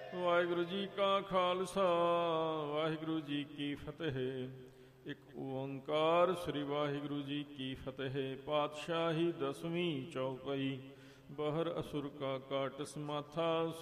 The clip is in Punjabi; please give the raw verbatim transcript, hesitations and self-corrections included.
ਵਾਹਿਗੁਰੂ ਜੀ ਕਾ ਖਾਲਸਾ ਵਾਹਿਗੁਰੂ ਜੀ ਕੀ ਫਤਿਹ। ਇੱਕ ਓੰਕਾਰ ਸ੍ਰੀ ਵਾਹਿਗੁਰੂ ਜੀ ਕੀ ਫਤਿਹ। ਪਾਤਸ਼ਾਹੀ ਦਸਵੀਂ ਚੌਪਈ। ਬਹਰ ਅਸੁਰ ਕਾ ਕਾਟ ਸਮਾਥਾ